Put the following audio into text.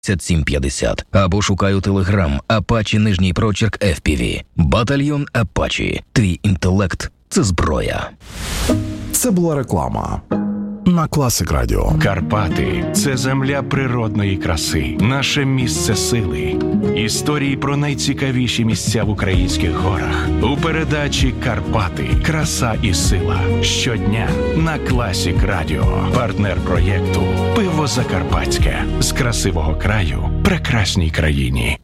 5750 або шукай у Телеграм Apache нижній прочерк FPV. Батальйон Apache. Твій інтелект – це зброя. Це була реклама на Класик Радіо. Карпати – це земля природної краси, наше місце сили. Історії про найцікавіші місця в українських горах. У передачі «Карпати. Краса і сила». Щодня на Класик Радіо. Партнер проєкту «Пиво Закарпатське». З красивого краю прекрасній країні.